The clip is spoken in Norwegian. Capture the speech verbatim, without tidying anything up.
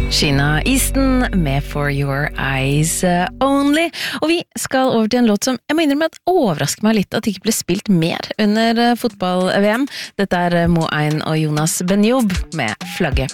Sheena Easton med For Your Eyes Only. Og vi skal over til en låt som jeg må innrømme at overrasker meg litt at det ikke ble spilt mer under fotball-V M. Dette er Mo Ein og Jonas Benjob med Flagget.